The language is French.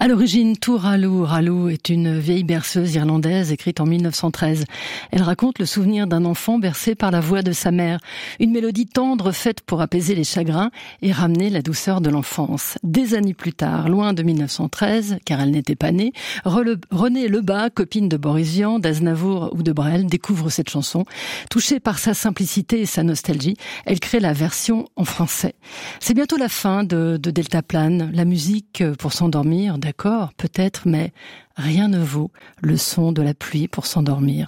À l'origine, Touralou Ralou est une vieille berceuse irlandaise écrite en 1913. Elle raconte le souvenir d'un enfant bercé par la voix de sa mère. Une mélodie tendre faite pour apaiser les chagrins et ramener la douceur de l'enfance. Des années plus tard, loin de 1913, car elle n'était pas née, Renée Lebas, copine de Boris Vian, d'Aznavour ou de Brel, découvre cette chanson. Touchée par sa simplicité et sa nostalgie, elle crée la version en français. C'est bientôt la fin de Deltaplane. La musique pour s'endormir, d'accord, peut-être, mais rien ne vaut le son de la pluie pour s'endormir.